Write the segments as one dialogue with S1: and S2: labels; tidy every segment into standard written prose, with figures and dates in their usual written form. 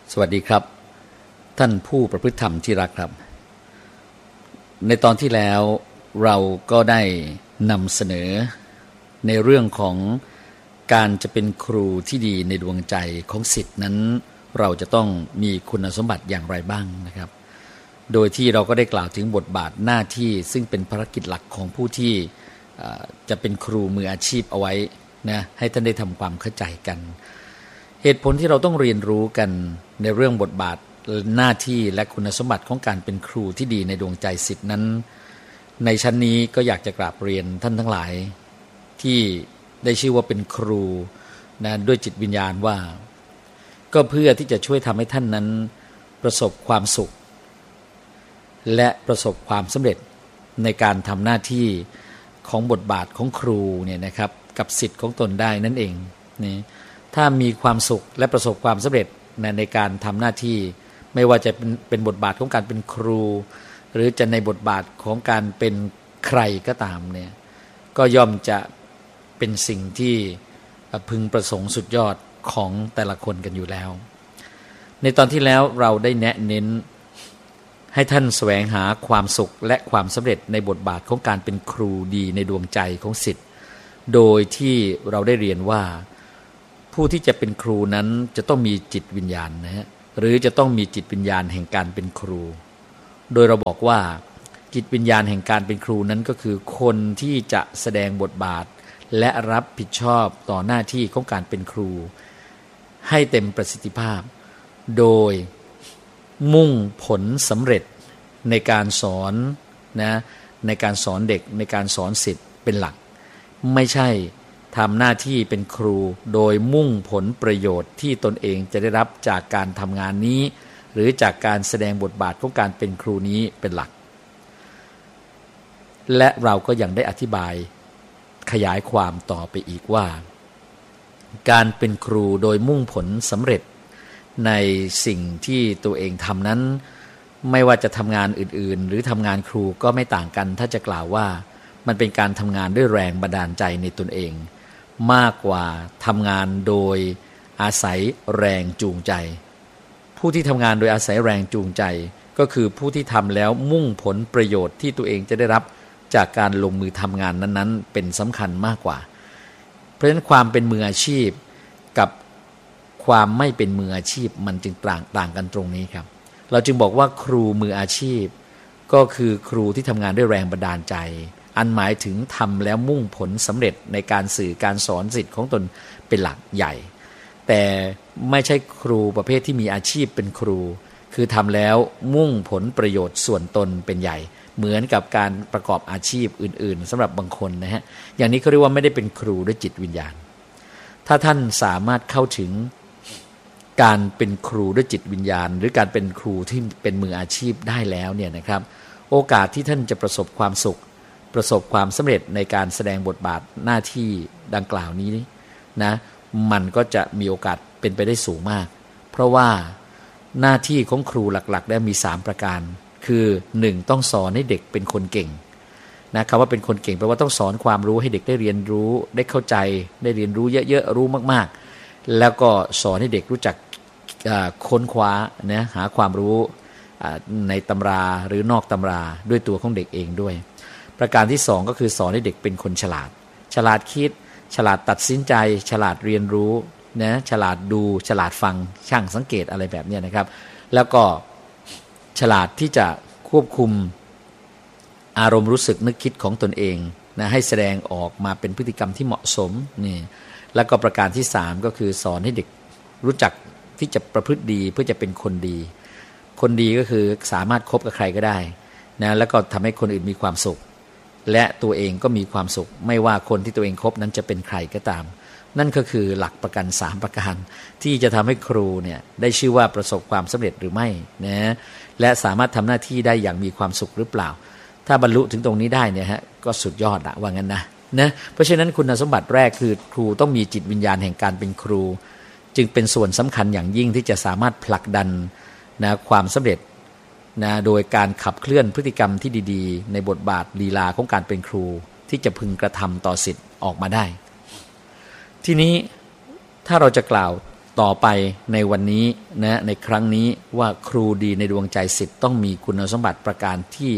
S1: สวัสดีครับท่านผู้ประพฤติธรรมที่รักครับในตอนที่แล้วเราก็ได้นำเสนอในเรื่องของการจะเป็นครูที่ดีในดวงใจของศิษย์นั้นเราจะต้องมีคุณสมบัติอย่างไรบ้างนะครับโดยที่เราก็ได้กล่าวถึงบทบาทหน้าที่ซึ่งเป็นภารกิจหลักของผู้ที่จะเป็นครูมืออาชีพเอาไว้นะให้ท่านได้ทำความเข้าใจกันเหตุผลที่เราต้องเรียนรู้กันในเรื่องบทบาทหน้าที่และคุณสมบัติของการเป็นครูที่ดีในดวงใจศิษย์นั้นในชั้นนี้ก็อยากจะกราบเรียนท่านทั้งหลายที่ได้ชื่อว่าเป็นครูนะด้วยจิตวิญญาณว่าก็เพื่อที่จะช่วยทำให้ท่านนั้นประสบความสุขและประสบความสำเร็จในการทำหน้าที่ของบทบาทของครูเนี่ยนะครับกับศิษย์ของตนได้นั่นเองนี่ถ้ามีความสุขและประสบความสำเร็จในการทำหน้าที่ไม่ว่าจะเป็นบทบาทของการเป็นครูหรือจะในบทบาทของการเป็นใครก็ตามเนี่ยก็ย่อมจะเป็นสิ่งที่พึงประสงค์สุดยอดของแต่ละคนกันอยู่แล้วในตอนที่แล้วเราได้แนะเน้นให้ท่านแสวงหาความสุขและความสำเร็จในบทบาทของการเป็นครูดีในดวงใจของศิษย์โดยที่เราได้เรียนว่าผู้ที่จะเป็นครูนั้นจะต้องมีจิตวิญญาณนะฮะหรือจะต้องมีจิตวิญญาณแห่งการเป็นครูโดยเราบอกว่าจิตวิญญาณแห่งการเป็นครูนั้นก็คือคนที่จะแสดงบทบาทและรับผิดชอบต่อหน้าที่ของการเป็นครูให้เต็มประสิทธิภาพโดยมุ่งผลสำเร็จในการสอนนะในการสอนเด็กในการสอนศิษย์เป็นหลักไม่ใช่ทำหน้าที่เป็นครูโดยมุ่งผลประโยชน์ที่ตนเองจะได้รับจากการทำงานนี้หรือจากการแสดงบทบาทของการเป็นครูนี้เป็นหลักและเราก็ยังได้อธิบายขยายความต่อไปอีกว่าการเป็นครูโดยมุ่งผลสำเร็จในสิ่งที่ตัวเองทำนั้นไม่ว่าจะทำงานอื่นๆหรือทำงานครูก็ไม่ต่างกันถ้าจะกล่าวว่ามันเป็นการทำงานด้วยแรงบันดาลใจในตนเองมากกว่าทำงานโดยอาศัยแรงจูงใจผู้ที่ทำงานโดยอาศัยแรงจูงใจก็คือผู้ที่ทำแล้วมุ่งผลประโยชน์ที่ตัวเองจะได้รับจากการลงมือทำงานนั้นๆเป็นสำคัญมากกว่าเพราะฉะนั้นความเป็นมืออาชีพกับความไม่เป็นมืออาชีพมันจึงต่างกันตรงนี้ครับเราจึงบอกว่าครูมืออาชีพก็คือครูที่ทำงานด้วยแรงบันดาลใจอันหมายถึงทำแล้วมุ่งผลสำเร็จในการสื่อการสอนศิษย์ของตนเป็นหลักใหญ่แต่ไม่ใช่ครูประเภทที่มีอาชีพเป็นครูคือทำแล้วมุ่งผลประโยชน์ส่วนตนเป็นใหญ่เหมือนกับการประกอบอาชีพอื่นๆสำหรับบางคนนะฮะอย่างนี้เขาเรียกว่าไม่ได้เป็นครูด้วยจิตวิญญาณถ้าท่านสามารถเข้าถึงการเป็นครูด้วยจิตวิญญาณหรือการเป็นครูที่เป็นมืออาชีพได้แล้วเนี่ยนะครับโอกาสที่ท่านจะประสบความสุขประสบความสำเร็จในการแสดงบทบาทหน้าที่ดังกล่าวนี้นะมันก็จะมีโอกาสเป็นไปได้สูงมากเพราะว่าหน้าที่ของครูหลักๆได้มี3ประการคือ1ต้องสอนให้เด็กเป็นคนเก่งนะคำว่าเป็นคนเก่งแปลว่าต้องสอนความรู้ให้เด็กได้เรียนรู้ได้เข้าใจได้เรียนรู้เยอะๆรู้มากๆแล้วก็สอนให้เด็กรู้จักค้นคว้านะหาความรู้ในตำราหรือนอกตำราด้วยตัวของเด็กเองด้วยประการที่2ก็คือสอนให้เด็กเป็นคนฉลาดคิดฉลาดตัดสินใจฉลาดเรียนรู้นะฉลาดดูฉลาดฟังช่างสังเกตอะไรแบบนี้นะครับแล้วก็ฉลาดที่จะควบคุมอารมณ์รู้สึกนึกคิดของตนเองนะให้แสดงออกมาเป็นพฤติกรรมที่เหมาะสมนี่แล้วก็ประการที่3ก็คือสอนให้เด็กรู้จักที่จะประพฤติดีเพื่อจะเป็นคนดีก็คือสามารถคบกับใครก็ได้นะแล้วก็ทำให้คนอื่นมีความสุขและตัวเองก็มีความสุขไม่ว่าคนที่ตัวเองคบนั้นจะเป็นใครก็ตามนั่นก็คือหลักประกัน3ประการที่จะทำให้ครูเนี่ยได้ชื่อว่าประสบความสำเร็จหรือไม่นะและสามารถทำหน้าที่ได้อย่างมีความสุขหรือเปล่าถ้าบรรลุถึงตรงนี้ได้เนี่ยฮะก็สุดยอดละว่างั้นนะเพราะฉะนั้นคุณสมบัติแรกคือครูต้องมีจิตวิญญาณแห่งการเป็นครูจึงเป็นส่วนสำคัญอย่างยิ่งที่จะสามารถผลักดันนะความสำเร็จนะโดยการขับเคลื่อนพฤติกรรมที่ดีๆในบทบาทลีลาของการเป็นครูที่จะพึงกระทำต่อศิษย์ออกมาได้ทีนี้ถ้าเราจะกล่าวต่อไปในวันนี้นะในครั้งนี้ว่าครูดีในดวงใจศิษย์ต้องมีคุณสมบัติประการที่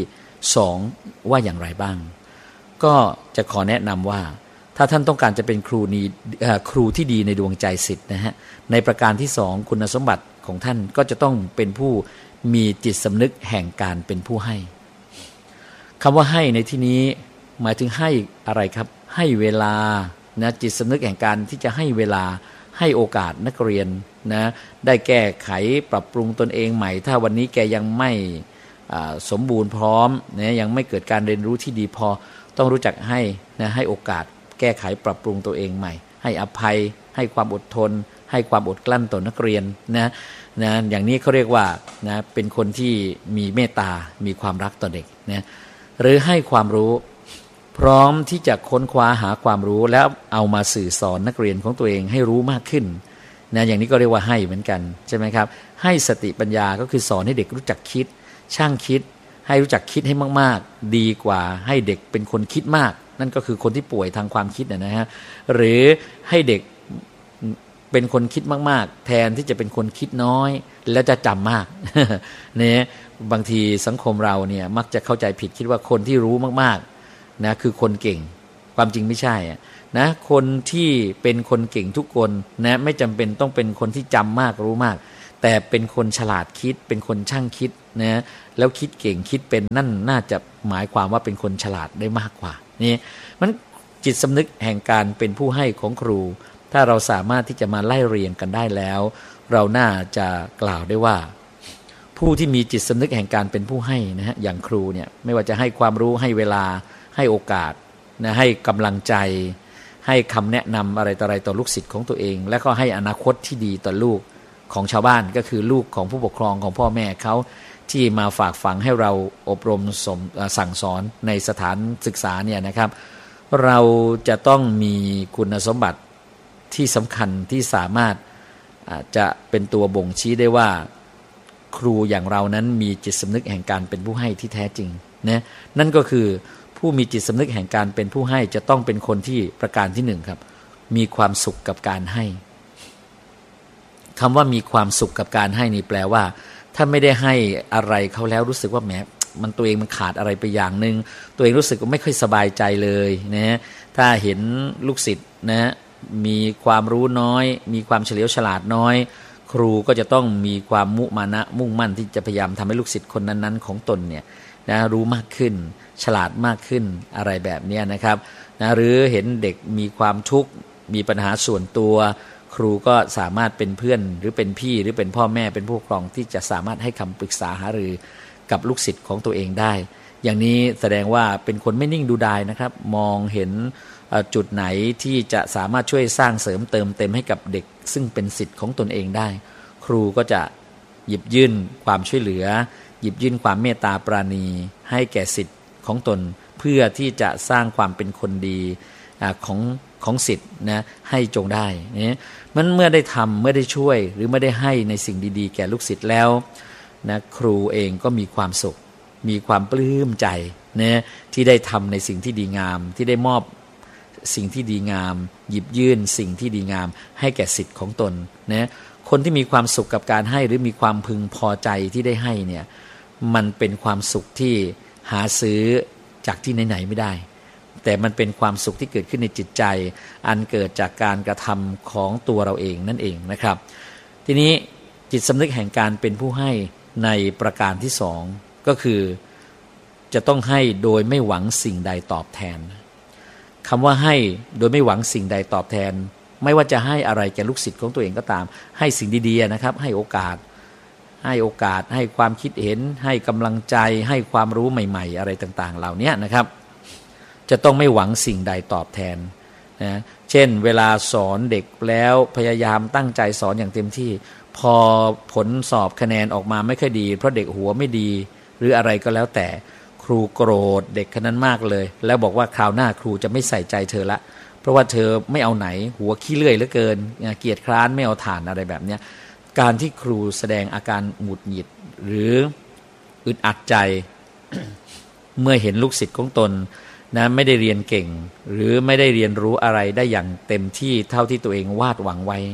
S1: 2ว่าอย่างไรบ้างก็จะขอแนะนำว่าถ้าท่านต้องการจะเป็นครูที่ดีในดวงใจศิษย์นะฮะในประการที่2คุณสมบัติของท่านก็จะต้องเป็นผู้มีจิตสำนึกแห่งการเป็นผู้ให้คำว่าให้ในที่นี้หมายถึงให้อะไรครับให้เวลานะจิตสำนึกแห่งการที่จะให้เวลาให้โอกาสนักเรียนนะได้แก้ไขปรับปรุงตนเองใหม่ถ้าวันนี้แกยังไม่สมบูรณ์พร้อมนะยังไม่เกิดการเรียนรู้ที่ดีพอต้องรู้จักให้นะให้โอกาสแก้ไขปรับปรุงตัวเองใหม่ให้อภัยให้ความอดทนให้ความอดกลั้นต่อนักเรียนนะอย่างนี้เขาเรียกว่านะเป็นคนที่มีเมตตามีความรักต่อเด็กนะหรือให้ความรู้พร้อมที่จะค้นคว้าหาความรู้แล้วเอามาสื่อสอนนักเรียนของตัวเองให้รู้มากขึ้นนะอย่างนี้ก็เรียกว่าให้เหมือนกันใช่ไหมครับให้สติปัญญาก็คือสอนให้เด็กรู้จักคิดช่างคิดให้รู้จักคิดให้มากๆดีกว่าให้เด็กเป็นคนคิดมากนั่นก็คือคนที่ป่วยทางความคิดนะฮะหรือให้เด็กเป็นคนคิดมากๆแทนที่จะเป็นคนคิดน้อยแล้วจะจำมากเนี่ยบางทีสังคมเราเนี่ยมักจะเข้าใจผิดคิดว่าคนที่รู้มากๆนะคือคนเก่งความจริงไม่ใช่นะคนที่เป็นคนเก่งทุกคนนะไม่จำเป็นต้องเป็นคนที่จำมากรู้มากแต่เป็นคนฉลาดคิดเป็นคนช่างคิดนะแล้วคิดเก่งคิดเป็นนั่นน่าจะหมายความว่าเป็นคนฉลาดได้มากกว่านี่มันจิตสำนึกแห่งการเป็นผู้ให้ของครูถ้าเราสามารถที่จะมาไล่เรียงกันได้แล้วเราน่าจะกล่าวได้ว่าผู้ที่มีจิตสำนึกแห่งการเป็นผู้ให้นะฮะอย่างครูเนี่ยไม่ว่าจะให้ความรู้ให้เวลาให้โอกาสนะให้กำลังใจให้คำแนะนำอะไรต่ออะไรต่อลูกศิษย์ของตัวเองและก็ให้อนาคตที่ดีต่อลูกของชาวบ้านก็คือลูกของผู้ปกครองของพ่อแม่เขาที่มาฝากฝังให้เราอบรมสั่งสอนในสถานศึกษาเนี่ยนะครับเราจะต้องมีคุณสมบัติที่สำคัญที่สามารถจะเป็นตัวบ่งชี้ได้ว่าครูอย่างเรานั้นมีจิตสำนึกแห่งการเป็นผู้ให้ที่แท้จริงนะนั่นก็คือผู้มีจิตสำนึกแห่งการเป็นผู้ให้จะต้องเป็นคนที่ประการที่1ครับมีความสุขกับการให้คำว่ามีความสุขกับการให้นี่แปลว่าถ้าไม่ได้ให้อะไรเขาแล้วรู้สึกว่าแหมมันตัวเองมันขาดอะไรไปอย่างนึงตัวเองรู้สึกว่าไม่ค่อยสบายใจเลยนะถ้าเห็นลูกศิษย์นะมีความรู้น้อยมีความเฉลียวฉลาดน้อยครูก็จะต้องมีความมุมานะมุ่งมั่นที่จะพยายามทำให้ลูกศิษย์คนนั้นๆของตนเนี่ยนะรู้มากขึ้นฉลาดมากขึ้นอะไรแบบนี้นะครับนะหรือเห็นเด็กมีความทุกข์มีปัญหาส่วนตัวครูก็สามารถเป็นเพื่อนหรือเป็นพี่หรือเป็นพ่อแม่เป็นผู้ปกครองที่จะสามารถให้คำปรึกษาหารือกับลูกศิษย์ของตัวเองได้อย่างนี้แสดงว่าเป็นคนไม่นิ่งดูดายนะครับมองเห็นจุดไหนที่จะสามารถช่วยสร้างเสริมเติมเต็มให้กับเด็กซึ่งเป็นศิษย์ของตนเองได้ครูก็จะหยิบยื่นความช่วยเหลือหยิบยื่นความเมตตาปราณีให้แก่ศิษย์ของตนเพื่อที่จะสร้างความเป็นคนดีของศิษย์นะให้จงได้เนี่ยมันเมื่อได้ทำเมื่อได้ช่วยหรือเมื่อได้ให้ในสิ่งดีๆแก่ลูกศิษย์แล้วนะครูเองก็มีความสุขมีความปลื้มใจนะที่ได้ทำในสิ่งที่ดีงามที่ได้มอบสิ่งที่ดีงามหยิบยื่นสิ่งที่ดีงามให้แก่ศิษย์ของตนนะคนที่มีความสุขกับการให้หรือมีความพึงพอใจที่ได้ให้เนี่ยมันเป็นความสุขที่หาซื้อจากที่ไหนๆไม่ได้แต่มันเป็นความสุขที่เกิดขึ้นในจิตใจอันเกิดจากการกระทำของตัวเราเองนั่นเองนะครับทีนี้จิตสำนึกแห่งการเป็นผู้ให้ในประการที่2ก็คือจะต้องให้โดยไม่หวังสิ่งใดตอบแทนคำว่าให้โดยไม่หวังสิ่งใดตอบแทนไม่ว่าจะให้อะไรแก่ลูกศิษย์ของตัวเองก็ตามให้สิ่งดีๆนะครับให้โอกาสให้ความคิดเห็นให้กำลังใจให้ความรู้ใหม่ๆอะไรต่างๆเหล่านี้นะครับจะต้องไม่หวังสิ่งใดตอบแทนนะเช่นเวลาสอนเด็กแล้วพยายามตั้งใจสอนอย่างเต็มที่พอผลสอบคะแนนออกมาไม่ค่อยดีเพราะเด็กหัวไม่ดีหรืออะไรก็แล้วแต่ครูโกรธเด็กคนนั้นมากเลยแล้วบอกว่าคราวหน้าครูจะไม่ใส่ใจเธอละเพราะว่าเธอไม่เอาไหนหัวขี้เลื่อยเหลือเกินเกียจคร้านไม่เอาฐานอะไรแบบนี้การที่ครูแสดงอาการหงุดหงิดหรืออึดอัดใจ เมื่อเห็นลูกศิษย์ของตนนะไม่ได้เรียนเก่งหรือไม่ได้เรียนรู้อะไรได้อย่างเต็มที่เท่าที่ตัวเองวาดหวังไว้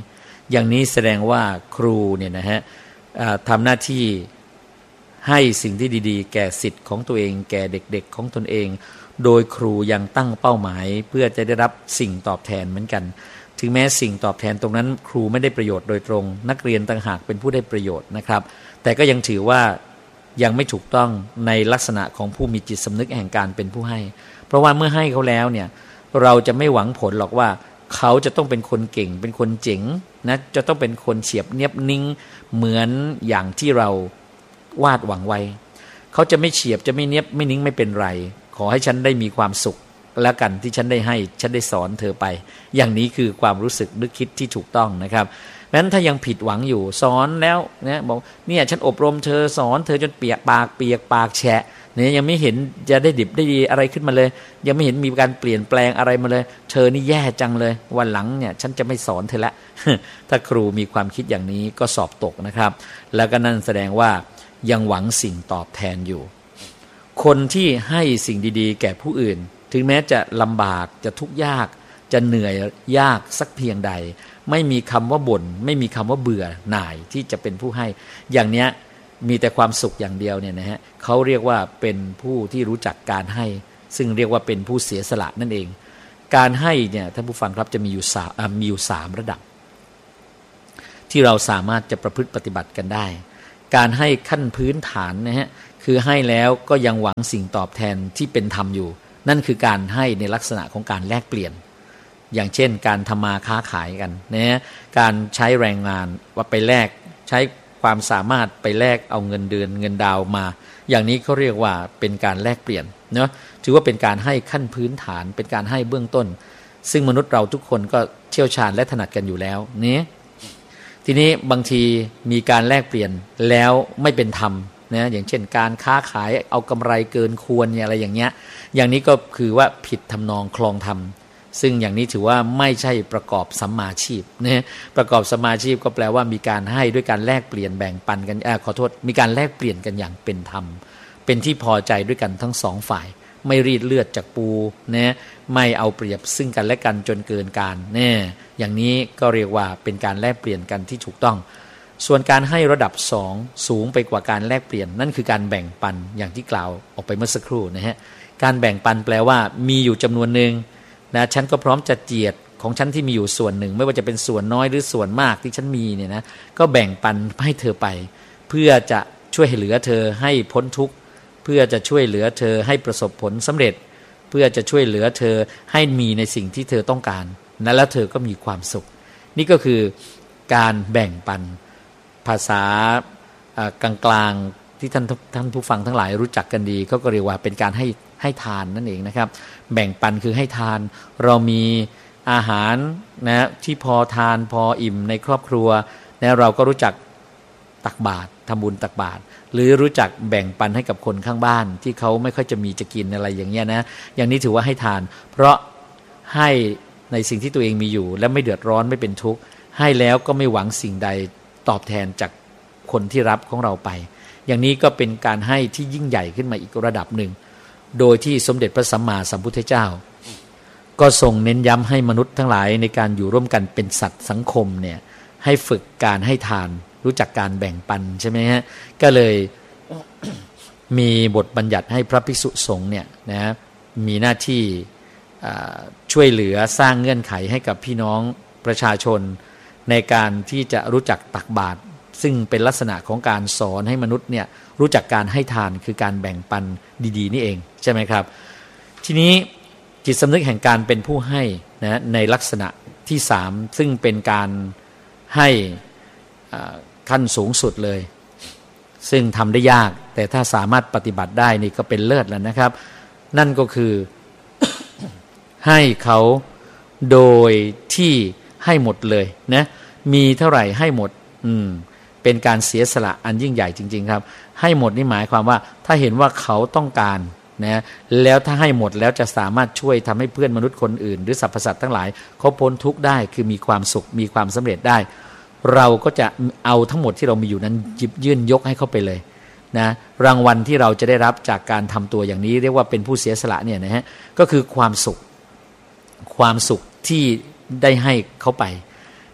S1: อย่างนี้แสดงว่าครูเนี่ยนะฮะทำหน้าที่ให้สิ่งที่ดีๆแก่ศิษย์ของตัวเองแก่เด็กๆของตนเองโดยครูยังตั้งเป้าหมายเพื่อจะได้รับสิ่งตอบแทนเหมือนกันถึงแม้สิ่งตอบแทนตรงนั้นครูไม่ได้ประโยชน์โดยตรงนักเรียนต่างหากเป็นผู้ได้ประโยชน์นะครับแต่ก็ยังถือว่ายังไม่ถูกต้องในลักษณะของผู้มีจิตสำนึกแห่งการเป็นผู้ให้เพราะว่าเมื่อให้เขาแล้วเนี่ยเราจะไม่หวังผลหรอกว่าเขาจะต้องเป็นคนเก่งเป็นคนเจ๋งนะจะต้องเป็นคนเฉียบเนียบนิ่งเหมือนอย่างที่เราวาดหวังไว้เขาจะไม่เฉียบจะไม่เนียบไม่นิ่งไม่เป็นไรขอให้ฉันได้มีความสุขแล้วกันที่ฉันได้ให้ฉันได้สอนเธอไปอย่างนี้คือความรู้สึกนึกคิดที่ถูกต้องนะครับนั้นถ้ายังผิดหวังอยู่สอนแล้วนะบอกเนี่ยฉันอบรมเธอสอนเธอจนเปียกปากแฉะเนี่ยยังไม่เห็นจะได้ดิบได้ดีอะไรขึ้นมาเลยยังไม่เห็นมีการเปลี่ยนแปลงอะไรมาเลยเธอนี่แย่จังเลยวันหลังเนี่ยฉันจะไม่สอนเธอละ ถ้าครูมีความคิดอย่างนี้ก็สอบตกนะครับแล้วก็นั่นแสดงว่ายังหวังสิ่งตอบแทนอยู่คนที่ให้สิ่งดีๆแก่ผู้อื่นถึงแม้จะลำบากจะทุกข์ยากจะเหนื่อยยากสักเพียงใดไม่มีคำว่าบ่นไม่มีคำว่าเบื่อหน่ายที่จะเป็นผู้ให้อย่างเนี้ยมีแต่ความสุขอย่างเดียวเนี่ยนะฮะเขาเรียกว่าเป็นผู้ที่รู้จักการให้ซึ่งเรียกว่าเป็นผู้เสียสละนั่นเองการให้เนี่ยท่านผู้ฟังครับจะมีอยู่สามระดับที่เราสามารถจะประพฤติปฏิบัติกันได้การให้ขั้นพื้นฐานนะฮะคือให้แล้วก็ยังหวังสิ่งตอบแทนที่เป็นธรรมอยู่นั่นคือการให้ในลักษณะของการแลกเปลี่ยนอย่างเช่นการทำมาค้าขายกันนะการใช้แรงงานว่าไปแลกใช้ความสามารถไปแลกเอาเงินเดือนเงินดาวมาอย่างนี้เขาเรียกว่าเป็นการแลกเปลี่ยนเนาะถือว่าเป็นการให้ขั้นพื้นฐานเป็นการให้เบื้องต้นซึ่งมนุษย์เราทุกคนก็เชี่ยวชาญและถนัดกันอยู่แล้วนี่ทีนี้บางทีมีการแลกเปลี่ยนแล้วไม่เป็นธรรมนะอย่างเช่นการค้าขายเอากำไรเกินควรอะไรอย่างเงี้ยอย่างนี้ก็คือว่าผิดทำนองคลองธรรมซึ่งอย่างนี้ถือว่าไม่ใช่ประกอบสัมมาชีพนะประกอบสัมมาชีพก็แปลว่ามีการให้ด้วยการแลกเปลี่ยนแบ่งปันกันมีการแลกเปลี่ยนกันอย่างเป็นธรรมเป็นที่พอใจด้วยกันทั้งสองฝ่ายไม่รีดเลือดจากปูนะไม่เอาเปรียบซึ่งกันและกันจนเกินการเนี่ยอย่างนี้ก็เรียกว่าเป็นการแลกเปลี่ยนกันที่ถูกต้องส่วนการให้ระดับ2สูงไปกว่าการแลกเปลี่ยนนั่นคือการแบ่งปันอย่างที่กล่าวออกไปเมื่อสักครู่นะฮะการแบ่งปันแปลว่ามีอยู่จำนวนหนึ่งนะฉันก็พร้อมจะเจียดของฉันที่มีอยู่ส่วนหนึ่งไม่ว่าจะเป็นส่วนน้อยหรือส่วนมากที่ฉันมีเนี่ยนะก็แบ่งปันให้เธอไปเพื่อจะช่วยเหลือเธอให้พ้นทุกข์เพื่อจะช่วยเหลือเธอให้ประสบผลสำเร็จเพื่อจะช่วยเหลือเธอให้มีในสิ่งที่เธอต้องการนะแล้วเธอก็มีความสุขนี่ก็คือการแบ่งปันภาษากลางๆที่ท่านผู้ฟังทั้งหลายรู้จักกันดีเขาก็เรียกว่าเป็นการให้ทานนั่นเองนะครับแบ่งปันคือให้ทานเรามีอาหารนะที่พอทานพออิ่มในครอบครัวนะเราก็รู้จักตักบาตรทำบุญตักบาตรหรือรู้จักแบ่งปันให้กับคนข้างบ้านที่เขาไม่ค่อยจะมีจะกินอะไรอย่างเงี้ยนะอย่างนี้ถือว่าให้ทานเพราะให้ในสิ่งที่ตัวเองมีอยู่และไม่เดือดร้อนไม่เป็นทุกข์ให้แล้วก็ไม่หวังสิ่งใดตอบแทนจากคนที่รับของเราไปอย่างนี้ก็เป็นการให้ที่ยิ่งใหญ่ขึ้นมาอีกระดับหนึ่งโดยที่สมเด็จพระสัมมาสัมพุทธเจ้าก็ทรงเน้นย้ำให้มนุษย์ทั้งหลายในการอยู่ร่วมกันเป็นสัตว์สังคมเนี่ยให้ฝึกการให้ทานรู้จักการแบ่งปันใช่ไหมฮะก็เลย มีบทบัญญัติให้พระภิกษุสงฆ์เนี่ยนะมีหน้าที่ช่วยเหลือสร้างเงื่อนไขให้กับพี่น้องประชาชนในการที่จะรู้จักตักบาตรซึ่งเป็นลักษณะของการสอนให้มนุษย์เนี่ยรู้จักการให้ทานคือการแบ่งปันดีๆนี่เองใช่ไหมครับทีนี้จิตสำนึกแห่งการเป็นผู้ให้นะในลักษณะที่3ซึ่งเป็นการให้ขั้นสูงสุดเลยซึ่งทำได้ยากแต่ถ้าสามารถปฏิบัติได้นี่ก็เป็นเลิศแล้วนะครับนั่นก็คือ ให้เขาโดยที่ให้หมดเลยนะมีเท่าไหร่ให้หมดเป็นการเสียสละอันยิ่งใหญ่จริงๆครับให้หมดนี่หมายความว่าถ้าเห็นว่าเขาต้องการนะแล้วถ้าให้หมดแล้วจะสามารถช่วยทำให้เพื่อนมนุษย์คนอื่นหรือสรรพสัตว์ทั้งหลายเขาพ้นทุกข์ได้คือมีความสุขมีความสำเร็จได้เราก็จะเอาทั้งหมดที่เรามีอยู่นั้นหยิบยื่นยกให้เขาไปเลยนะรางวัลที่เราจะได้รับจากการทำตัวอย่างนี้เรียกว่าเป็นผู้เสียสละเนี่ยนะฮะก็คือความสุขที่ได้ให้เขาไป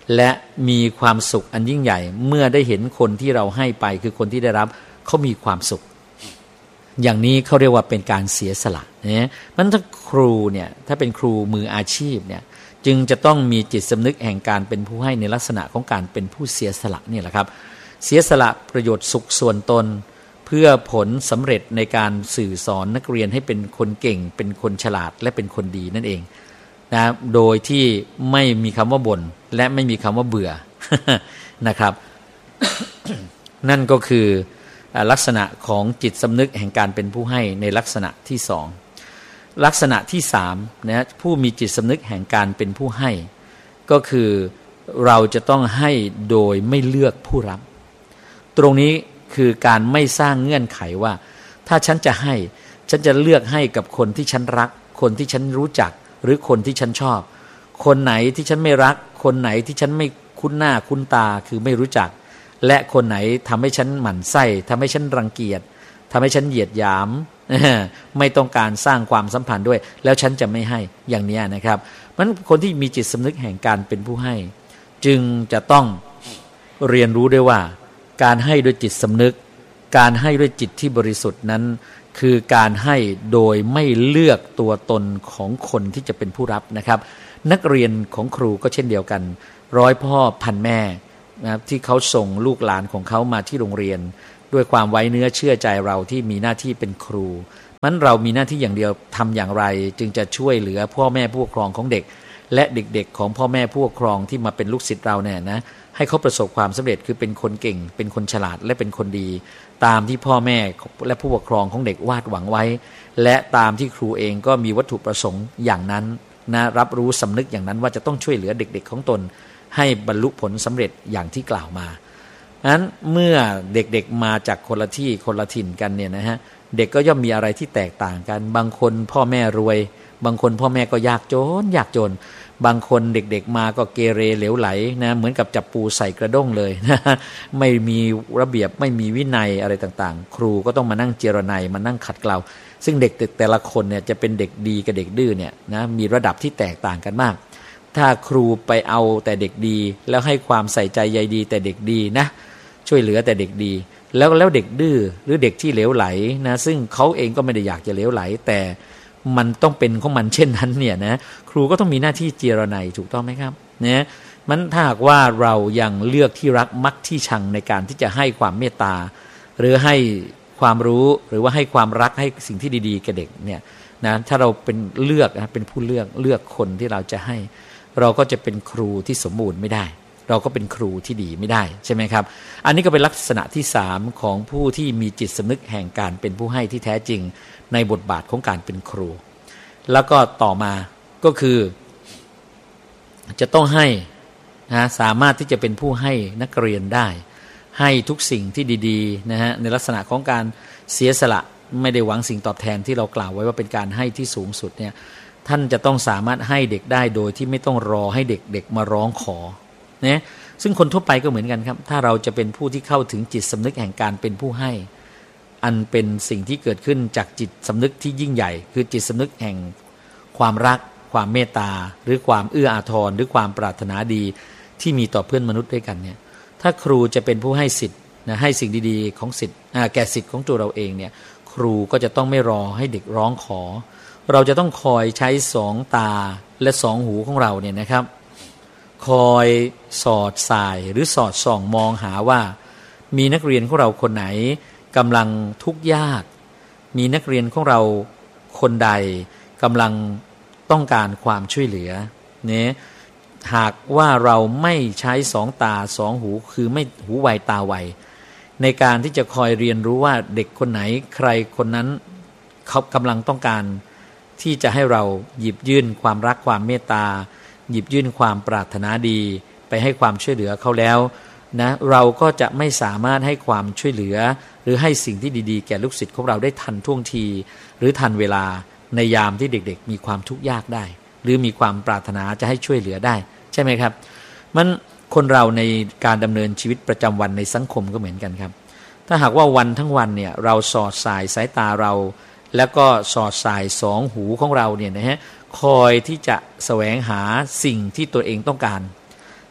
S1: และมีความสุขอันยิ่งใหญ่เมื่อได้เห็นคนที่เราให้ไปคือคนที่ได้รับเขามีความสุขอย่างนี้เขาเรียกว่าเป็นการเสียสละเนี่ยมันถ้าครูเนี่ยถ้าเป็นครูมืออาชีพเนี่ยจึงจะต้องมีจิตสำนึกแห่งการเป็นผู้ให้ในลักษณะของการเป็นผู้เสียสละนี่แหละครับเสียสละประโยชน์สุขส่วนตนเพื่อผลสำเร็จในการสื่อสอนนักเรียนให้เป็นคนเก่งเป็นคนฉลาดและเป็นคนดีนั่นเองนะโดยที่ไม่มีคำว่าบ่นและไม่มีคำว่าเบื่อ นะครับ นั่นก็คือลักษณะของจิตสำนึกแห่งการเป็นผู้ให้ในลักษณะที่สองลักษณะที่สามนะผู้มีจิตสำนึกแห่งการเป็นผู้ให้ก็คือเราจะต้องให้โดยไม่เลือกผู้รับตรงนี้คือการไม่สร้างเงื่อนไขว่าถ้าฉันจะให้ฉันจะเลือกให้กับคนที่ฉันรักคนที่ฉันรู้จักหรือคนที่ฉันชอบคนไหนที่ฉันไม่รักคนไหนที่ฉันไม่คุ้นหน้าคุ้นตาคือไม่รู้จักและคนไหนทำให้ฉันหมั่นไส้ทำให้ฉันรังเกียจทำให้ฉันเหยียดหยามไม่ต้องการสร้างความสัมพันธ์ด้วยแล้วฉันจะไม่ให้อย่างนี้นะครับเพราะฉะนั้นคนที่มีจิตสำนึกแห่งการเป็นผู้ให้จึงจะต้องเรียนรู้ด้วยว่าการให้ด้วยจิตสำนึกการให้ด้วยจิตที่บริสุทธิ์นั้นคือการให้โดยไม่เลือกตัวตนของคนที่จะเป็นผู้รับนะครับนักเรียนของครูก็เช่นเดียวกันร้อยพ่อพันแม่นะครับที่เขาส่งลูกหลานของเขามาที่โรงเรียนด้วยความไว้เนื้อเชื่อใจเราที่มีหน้าที่เป็นครูมันเรามีหน้าที่อย่างเดียวทำอย่างไรจึงจะช่วยเหลือพ่อแม่ผู้ปกครองของเด็กและเด็กๆของพ่อแม่ผู้ปกครองที่มาเป็นลูกศิษย์เราเนี่ยนะให้เขาประสบความสำเร็จคือเป็นคนเก่งเป็นคนฉลาดและเป็นคนดีตามที่พ่อแม่และผู้ปกครองของเด็กวาดหวังไว้และตามที่ครูเองก็มีวัตถุประสงค์อย่างนั้นนะรับรู้สำนึกอย่างนั้นว่าจะต้องช่วยเหลือเด็กๆของตนให้บรรลุผลสำเร็จอย่างที่กล่าวมานั้นเมื่อเด็กๆมาจากคนละที่คนละถิ่นกันเนี่ยนะฮะเด็กก็ย่อมมีอะไรที่แตกต่างกันบางคนพ่อแม่รวยบางคนพ่อแม่ก็ยากจนบางคนเด็กๆมาก็เกเรเหลวไหลนะเหมือนกับจับปูใส่กระด้งเลยนะไม่มีระเบียบไม่มีวินัยอะไรต่างๆครูก็ต้องมานั่งเจรไนมานั่งขัดเกลาซึ่งเด็กแต่ละคนเนี่ยจะเป็นเด็กดีกับเด็กดื้อเนี่ยนะมีระดับที่แตกต่างกันมากถ้าครูไปเอาแต่เด็กดีแล้วให้ความใส่ใจใยดีแต่เด็กดีนะช่วยเหลือแต่เด็กดีแล้วเด็กดื้อหรือเด็กที่เหลวไหลนะซึ่งเขาเองก็ไม่ได้อยากจะเหลวไหลแต่มันต้องเป็นของมันเช่นนั้นเนี่ยนะครูก็ต้องมีหน้าที่เจรไนถูกต้องไหมครับเนี่ยมันถ้าหากว่าเรายังเลือกที่รักมักที่ชังในการที่จะให้ความเมตตาหรือให้ความรู้หรือว่าให้ความรักให้สิ่งที่ดีๆแก่เด็กเนี่ยนะถ้าเราเป็นเลือกนะเป็นผู้เลือกคนที่เราจะให้เราก็จะเป็นครูที่สมบูรณ์ไม่ได้เราก็เป็นครูที่ดีไม่ได้ใช่ไหมครับอันนี้ก็เป็นลักษณะที่3ของผู้ที่มีจิตสำนึกแห่งการเป็นผู้ให้ที่แท้จริงในบทบาทของการเป็นครูแล้วก็ต่อมาก็คือจะต้องให้นะสามารถที่จะเป็นผู้ให้นักเรียนได้ให้ทุกสิ่งที่ดีๆนะฮะในลักษณะของการเสียสละไม่ได้หวังสิ่งตอบแทนที่เรากล่าวไว้ว่าเป็นการให้ที่สูงสุดเนี่ยท่านจะต้องสามารถให้เด็กได้โดยที่ไม่ต้องรอให้เด็กๆมาร้องขอนะซึ่งคนทั่วไปก็เหมือนกันครับถ้าเราจะเป็นผู้ที่เข้าถึงจิตสำนึกแห่งการเป็นผู้ให้อันเป็นสิ่งที่เกิดขึ้นจากจิตสำนึกที่ยิ่งใหญ่คือจิตสำนึกแห่งความรักความเมตตาหรือความเอื้ออาทรหรือความปรารถนาดีที่มีต่อเพื่อนมนุษย์ด้วยกันเนี่ยถ้าครูจะเป็นผู้ให้สิทธิ์นะให้สิ่งดีๆของสิทธิ์แก่สิทธิ์ของตัวเราเองเนี่ยครูก็จะต้องไม่รอให้เด็กร้องขอเราจะต้องคอยใช้2 ตาและ2 หูของเราเนี่ยนะครับคอยสอดสายหรือสอดส่องมองหาว่ามีนักเรียนของเราคนไหนกำลังทุกข์ยากมีนักเรียนของเราคนใดกำลังต้องการความช่วยเหลือเนี่ยหากว่าเราไม่ใช้2 ตา2 หูคือไม่หูไวตาไวในการที่จะคอยเรียนรู้ว่าเด็กคนไหนใครคนนั้นเขากำลังต้องการที่จะให้เราหยิบยื่นความรักความเมตตาหยิบยื่นความปรารถนาดีไปให้ความช่วยเหลือเขาแล้วนะเราก็จะไม่สามารถให้ความช่วยเหลือหรือให้สิ่งที่ดีๆแก่ลูกศิษย์ของเราได้ทันท่วงทีหรือทันเวลาในยามที่เด็กๆมีความทุกข์ยากได้หรือมีความปรารถนาจะให้ช่วยเหลือได้ใช่ไหมครับมันคนเราในการดำเนินชีวิตประจำวันในสังคมก็เหมือนกันครับถ้าหากว่าวันทั้งวันเนี่ยเราสอดสายสายตาเราแล้วก็สอดสาย2 หูของเราเนี่ยนะฮะคอยที่จะแสวงหาสิ่งที่ตัวเองต้องการ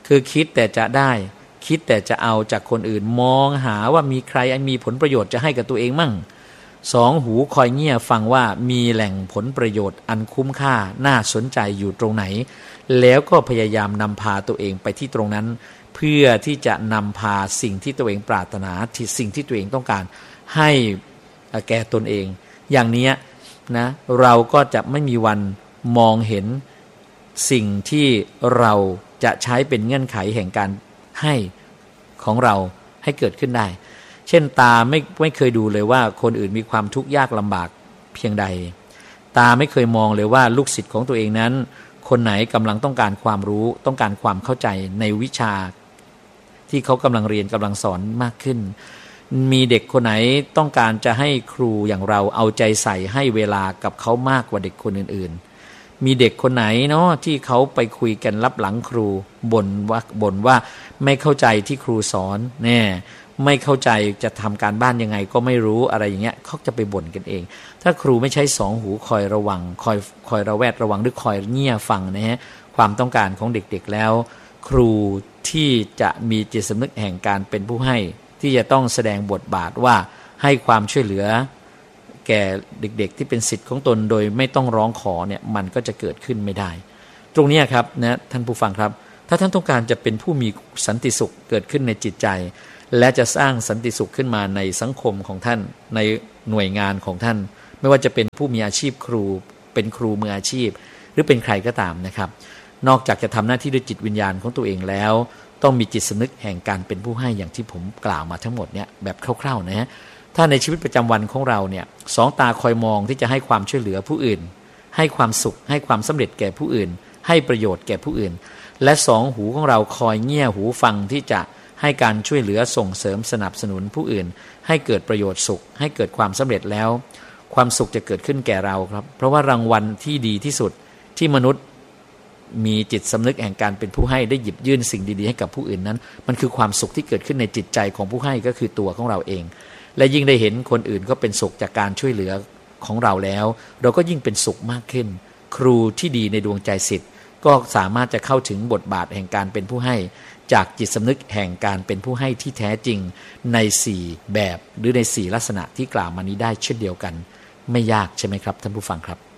S1: คือคิดแต่จะได้คิดแต่จะเอาจากคนอื่นมองหาว่ามีใครมีผลประโยชน์จะให้กับตัวเองมั่งสองหูคอยเงี่ยฟังว่ามีแหล่งผลประโยชน์อันคุ้มค่าน่าสนใจอยู่ตรงไหนแล้วก็พยายามนำพาตัวเองไปที่ตรงนั้นเพื่อที่จะนำพาสิ่งที่ตัวเองปรารถนาที่สิ่งที่ตัวเองต้องการให้แก่ตนเองอย่างนี้นะเราก็จะไม่มีวันมองเห็นสิ่งที่เราจะใช้เป็นเงื่อนไขแห่งการให้ของเราให้เกิดขึ้นได้เช่นตาไม่เคยดูเลยว่าคนอื่นมีความทุกข์ยากลำบากเพียงใดตาไม่เคยมองเลยว่าลูกศิษย์ของตัวเองนั้นคนไหนกำลังต้องการความรู้ต้องการความเข้าใจในวิชาที่เขากำลังเรียนกำลังสอนมากขึ้นมีเด็กคนไหนต้องการจะให้ครูอย่างเราเอาใจใส่ให้เวลากับเขามากกว่าเด็กคนอื่นๆมีเด็กคนไหนเนาะที่เขาไปคุยกันลับหลังครูบ่นว่าไม่เข้าใจที่ครูสอนแน่ไม่เข้าใจจะทำการบ้านยังไงก็ไม่รู้อะไรอย่างเงี้ยเขาจะไปบ่นกันเองถ้าครูไม่ใช้สองหูคอยระวังคอยระแวดระวังหรือคอยเงี่ยฟังนะฮะความต้องการของเด็กๆแล้วครูที่จะมีจิตสำนึกแห่งการเป็นผู้ให้ที่จะต้องแสดงบทบาทว่าให้ความช่วยเหลือแก่เด็กๆที่เป็นสิทธิ์ของตนโดยไม่ต้องร้องขอเนี่ยมันก็จะเกิดขึ้นไม่ได้ตรงนี้ครับนะท่านผู้ฟังครับถ้าท่านต้องการจะเป็นผู้มีสันติสุขเกิดขึ้นในจิตใจและจะสร้างสันติสุขขึ้นมาในสังคมของท่านในหน่วยงานของท่านไม่ว่าจะเป็นผู้มีอาชีพครูเป็นครูมืออาชีพหรือเป็นใครก็ตามนะครับนอกจากจะทำหน้าที่ด้วยจิตวิญญาณของตัวเองแล้วต้องมีจิตสำนึกแห่งการเป็นผู้ให้อย่างที่ผมกล่าวมาทั้งหมดเนี่ยแบบคร่าวๆนะฮะถ้าในชีวิตประจำวันของเราเนี่ยสองตาคอยมองที่จะให้ความช่วยเหลือผู้อื่นให้ความสุขให้ความสำเร็จแก่ผู้อื่นให้ประโยชน์แก่ผู้อื่นและสองหูของเราคอยเงี่ยหูฟังที่จะให้การช่วยเหลือส่งเสริมสนับสนุนผู้อื่นให้เกิดประโยชน์สุขให้เกิดความสำเร็จแล้วความสุขจะเกิดขึ้นแก่เราครับเพราะว่ารางวัลที่ดีที่สุดที่มนุษย์มีจิตสำนึกแห่งการเป็นผู้ให้ได้หยิบยื่นสิ่งดีๆให้กับผู้อื่นนั้นมันคือความสุขที่เกิดขึ้นในจิตใจของผู้ให้ก็คือตัวของเราเองและยิ่งได้เห็นคนอื่นก็เป็นสุขจากการช่วยเหลือของเราแล้วเราก็ยิ่งเป็นสุขมากขึ้นครูที่ดีในดวงใจศิษย์ก็สามารถจะเข้าถึงบทบาทแห่งการเป็นผู้ให้จากจิตสำนึกแห่งการเป็นผู้ให้ที่แท้จริงใน4แบบหรือใน4ลักษณะที่กล่าวมานี้ได้เช่นเดียวกันไม่ยากใช่ไหมครับท่านผู้ฟังครับ